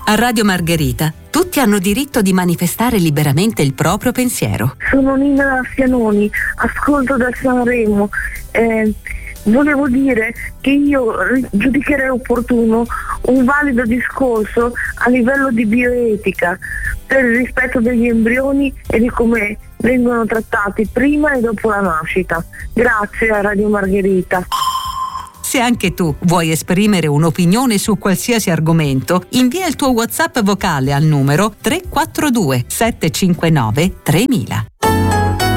A Radio Margherita tutti hanno diritto di manifestare liberamente il proprio pensiero. Sono Nina Fianoni, ascolto da Sanremo. Volevo dire che io giudicherei opportuno un valido discorso a livello di bioetica per il rispetto degli embrioni e di come vengono trattati prima e dopo la nascita. Grazie a Radio Margherita. Se anche tu vuoi esprimere un'opinione su qualsiasi argomento, invia il tuo WhatsApp vocale al numero 342 759 3000.